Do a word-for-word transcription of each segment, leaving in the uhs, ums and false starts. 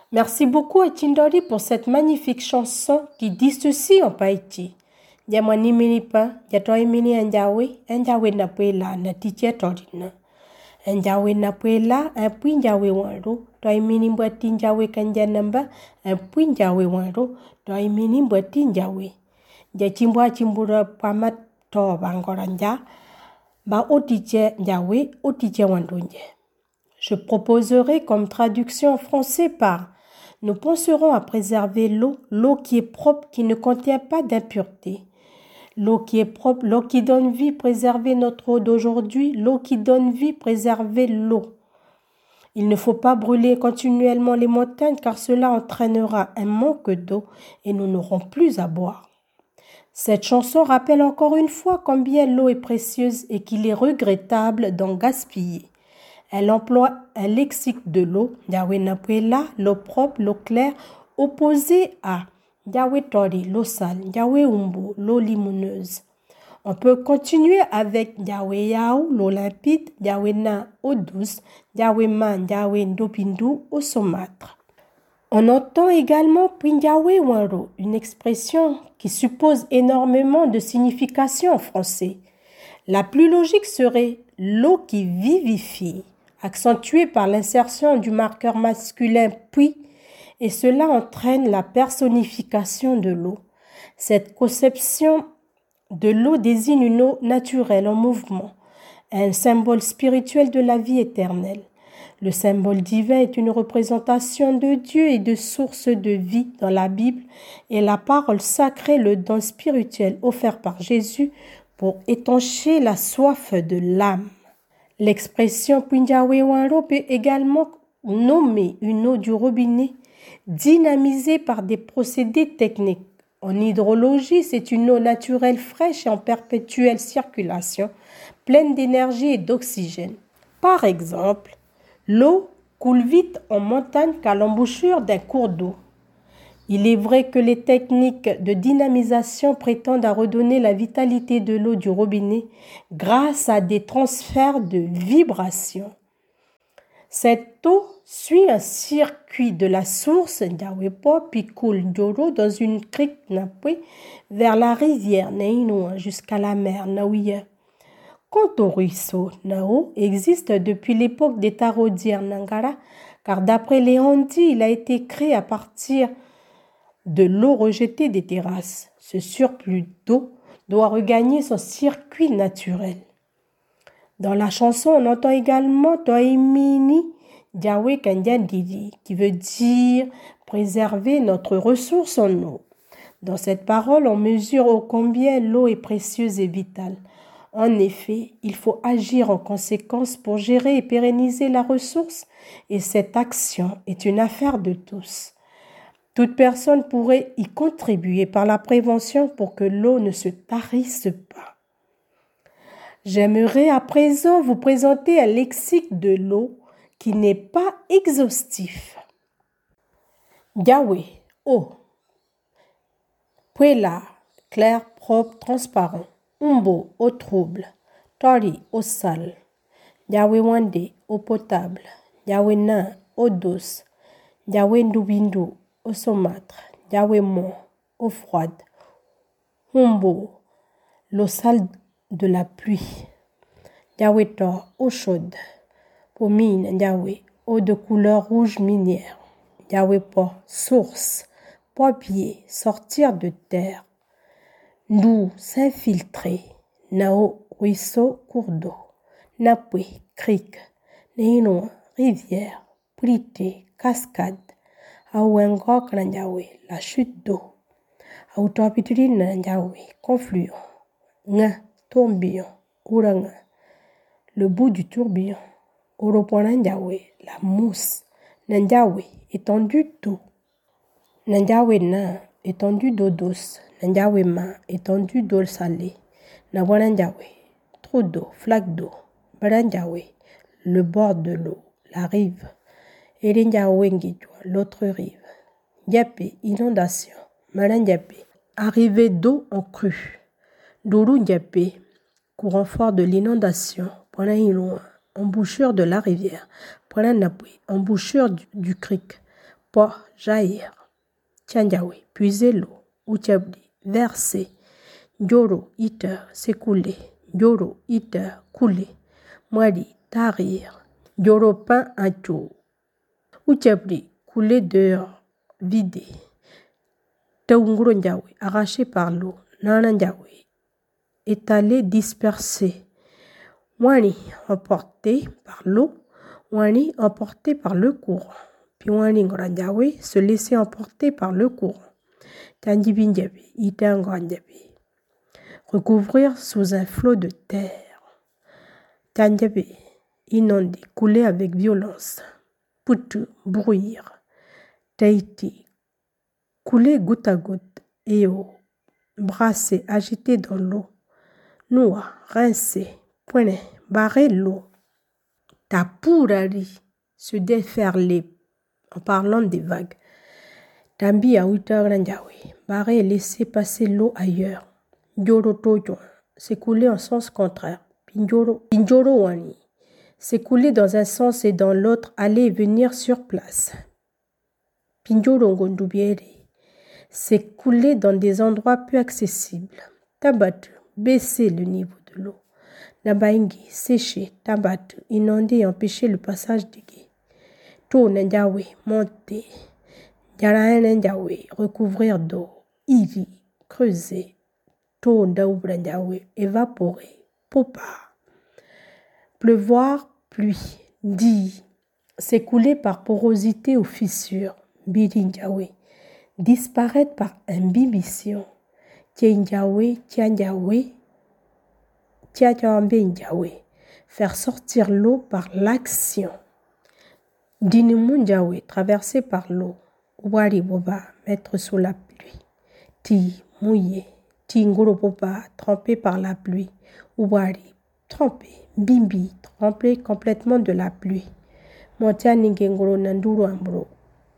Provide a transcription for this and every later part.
Merci beaucoup à Tindori pour cette magnifique chanson qui dit ceci en Païti. Yamani mini pa, yatoi mini anjawe, anjawe na puela na titia torina. Anjawe na puela, un puis njawe wanro, toi mini mbwati njawe kanja namba, un puis njawe wanro, toi mini mbwati njawe. Ya chimbwa chimbura pamat to bangoranja, ba otiche njawe, otiche wandonje. Je proposerai comme traduction en français par « Nous penserons à préserver l'eau, l'eau qui est propre, qui ne contient pas d'impureté. L'eau qui est propre, l'eau qui donne vie, préserver notre eau d'aujourd'hui, l'eau qui donne vie, préserver l'eau. Il ne faut pas brûler continuellement les montagnes car cela entraînera un manque d'eau et nous n'aurons plus à boire. » Cette chanson rappelle encore une fois combien l'eau est précieuse et qu'il est regrettable d'en gaspiller. Elle emploie un lexique de l'eau, Yahweh Napuela, l'eau propre, l'eau claire, opposée à Yahweh Tori, l'eau sale, Yahweh Umbo, l'eau limoneuse. On peut continuer avec Yahweh Yahou, l'eau limpide, Yahweh Na, eau douce, Yahweh Man, Yahweh Ndopindu, eau saumâtre. On entend également Yahweh Wanro, une expression qui suppose énormément de signification en français. La plus logique serait l'eau qui vivifie, accentuée par l'insertion du marqueur masculin puis, et cela entraîne la personnification de l'eau. Cette conception de l'eau désigne une eau naturelle en mouvement, un symbole spirituel de la vie éternelle. Le symbole divin est une représentation de Dieu et de source de vie dans la Bible et la parole sacrée, le don spirituel offert par Jésus pour étancher la soif de l'âme. L'expression Punjawe Wanro peut également nommer une eau du robinet dynamisée par des procédés techniques. En hydrologie, c'est une eau naturelle fraîche et en perpétuelle circulation, pleine d'énergie et d'oxygène. Par exemple, l'eau coule vite en montagne qu'à l'embouchure d'un cours d'eau. Il est vrai que les techniques de dynamisation prétendent à redonner la vitalité de l'eau du robinet grâce à des transferts de vibrations. Cette eau suit un circuit de la source Ndawepo puis coule d'eau dans une crique Napwe vers la rivière Nainoa jusqu'à la mer Naouya. Quant au ruisseau Nao existe depuis l'époque des Tarodières Nangara car d'après les Handi, il a été créé à partir de l'eau rejetée des terrasses. Ce surplus d'eau doit regagner son circuit naturel. Dans la chanson, on entend également Toimini Yahweh Kandiandidi, qui veut dire préserver notre ressource en eau. Dans cette parole, on mesure ô combien l'eau est précieuse et vitale. En effet, il faut agir en conséquence pour gérer et pérenniser la ressource, et cette action est une affaire de tous. Toute personne pourrait y contribuer par la prévention pour que l'eau ne se tarisse pas. J'aimerais à présent vous présenter un lexique de l'eau qui n'est pas exhaustif. Yahweh, eau. Puela, clair, propre, transparent. Umbo, eau trouble. Tori, eau sale. Yahweh Wande, eau potable. Yahweh Na, eau douce. Yahweh Ndubindu, eau saumâtre, Yahweh Mon, eau froide, Humbo, l'eau sale de la pluie, Yahweh Tor, eau chaude, Pomine, Yahweh, eau de couleur rouge minière, Yahweh Po, source, Poipier, sortir de terre, Ndou, s'infiltrer, Nao, ruisseau, cours d'eau, Napwe, crique, Neino, rivière, Prité, cascade, Aouengok Nanjawe, la chute d'eau. Autopituline Nanjawe, confluent. Nga, tourbillon, Ouranga, le bout du tourbillon. Oropo Nanjawe, la mousse. Nanjawe, étendue d'eau. Nanjawe Na, étendue d'eau douce. Nanjawe Ma, étendue d'eau salée. Nawa Nanjawe, trou d'eau, flaque d'eau. Baranjawe, le bord de l'eau, la rive. Erinjawengitwa, l'autre rive. Yapé, inondation. Maranjapé, arrivée d'eau en crue. Dourou Yapé, courant fort de l'inondation. Panaïloin, embouchure de la rivière. Pananapé, embouchure du, du cric. po, jaillir. Tianjawe, puiser l'eau. Uchabdi, verser. Njoro, iter, s'écouler. Njoro, iter, couler. Mwadi, tarir. Njoro, pain, un tchou. Uchabdi, couler dehors, vider. Taunguro njawe, arraché par l'eau. Nana njawe, étalé, dispersé. Wani, emporté par l'eau. Wani, emporté par le courant. Puis wani ngranjawe, se laisser emporter par le courant. Tanjibinjabe, itangranjabe. Recouvrir sous un flot de terre. Tanjabe, inonder, couler avec violence. Putu, brouillir. Taiti, couler goutte à goutte. Eo, brasser, agiter dans l'eau. Noua, rincer, poignet, barrer l'eau. Tapurari, se déferler en parlant des vagues. Tambi à huit heures Njawe, barrer et laisser passer l'eau ailleurs. Njoro tojo, s'écouler en sens contraire. Pinjoro, pinjoro wani, s'écouler dans un sens et dans l'autre, aller et venir sur place. Pinjoro ngondubiere, s'écouler dans des endroits peu accessibles. Tabatu, baisser le niveau de l'eau. Nabaingi, sécher, tabatu, inonder et empêcher le passage du gué. To Njawe, monter. Jarain Njawe, recouvrir d'eau. Iri, creuser. To Njawe, évaporer. Popa. Pleuvoir, pluie. Di, s'écouler par porosité ou fissure. Biri Njawe, disparaître par imbibition. Tienjawe, tianjawe, tianjawe Njawe, faire sortir l'eau par l'action. Dinimu Njawe, traverser par l'eau. Wari boba, mettre sous la pluie. Ti, mouiller. Ti ngoro boba, trempé par la pluie. Wari, trempé. Bimbi, trempé complètement de la pluie. Montia ningengoro nanduru ambro.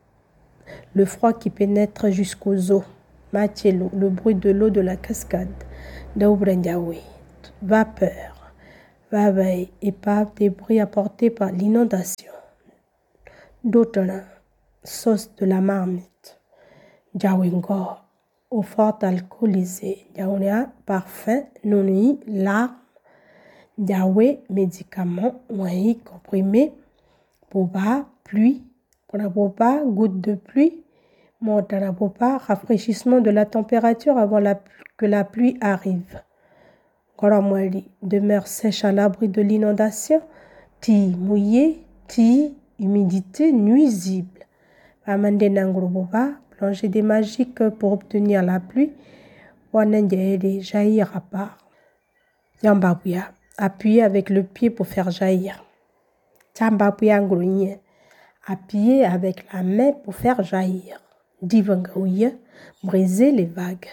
Le froid qui pénètre jusqu'aux os. Matielo, le bruit de l'eau de la cascade. Daubrenjawe, vapeur. Vaveille, épave des bruits apportés par l'inondation. D'autres, sauce de la marmite. Jawingo, eau forte alcoolisée. Jawnia, parfum, nonui, larmes. Jawe, médicaments, ouai, comprimés. Boba, pluie. Boba, goutte de pluie. Montarabopa, rafraîchissement de la température avant la, que la pluie arrive. Goramwali, demeure sèche à l'abri de l'inondation. Ti, mouillé. Ti, humidité nuisible. Amande Nangroboba, plongée des magiques pour obtenir la pluie. Wanendjere, jaillir à part. Yambabuya, appuyer avec le pied pour faire jaillir. Tambabuya Ngronye, appuyer avec la main pour faire jaillir. Divangaouya, briser les vagues.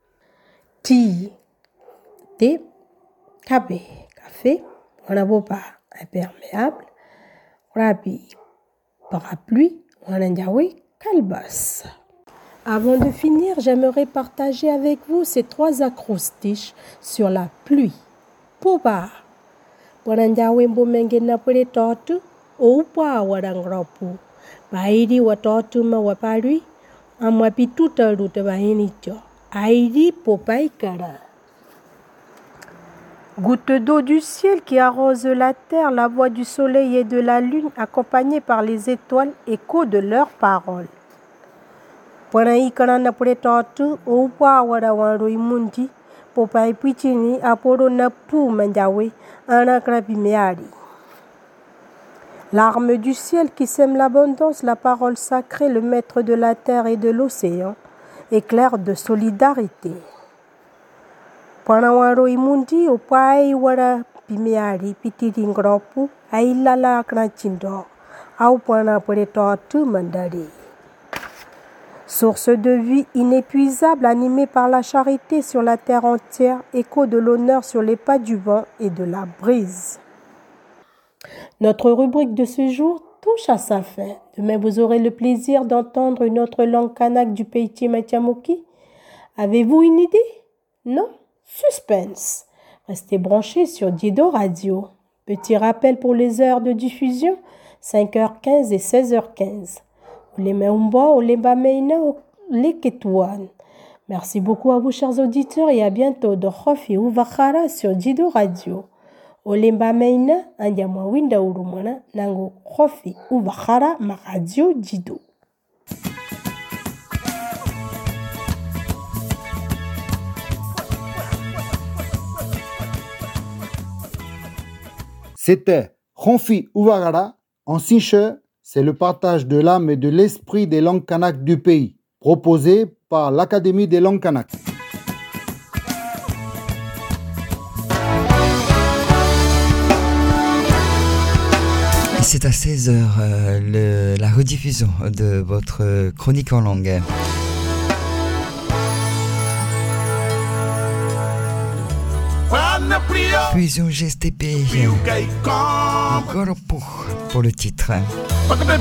Ti, thé, kabé, café. Wanaboba, imperméable. Rabi, parapluie. Wananjawe, calebasse. Avant de finir, j'aimerais partager avec vous ces trois acrostiches sur la pluie. Poba. Wananjawe mbomenge na pwede totu. Oupa warangropu. Bairi watotu ma waparui. Amwapi tuta rute bahinicho. Airi popaikara. Goutte d'eau du ciel qui arrose la terre, la voix du soleil et de la lune, accompagnée par les étoiles, écho de leurs paroles. Pwanaï kanana pretotu, oupa warawanro imundi, popai pichini, aporo na pu manjawe, anakrapi meari. L'arme du ciel qui sème l'abondance, la parole sacrée, le maître de la terre et de l'océan, éclair de solidarité. Panawaro imundi opai wara pimeari pitiri ngropu ailala knachindo au pana pretotu mandari. Source de vie inépuisable animée par la charité sur la terre entière, écho de l'honneur sur les pas du vent et de la brise. Notre rubrique de ce jour touche à sa fin. Demain, vous aurez le plaisir d'entendre une autre langue kanak du pays Tiematiamoki. Avez-vous une idée? Non? Suspense. Restez branchés sur Dido Radio. Petit rappel pour les heures de diffusion, cinq heures quinze et seize heures quinze. Ulemeumbo, ulembameina, leketouan. Merci beaucoup à vous, chers auditeurs, et à bientôt dans Khofi ou Vakhara sur Jido Radio. Olembameina, andiamwa winda urumana, nango Khofi ou Vakhara, ma radio Jido. C'était Khofi Ouvagara en Sinche, c'est le partage de l'âme et de l'esprit des langues kanak du pays, proposé par l'Académie des langues kanak. C'est à seize heures, euh, le, la rediffusion de votre chronique en langue. Fusion G S T P, Goropo pour le titre.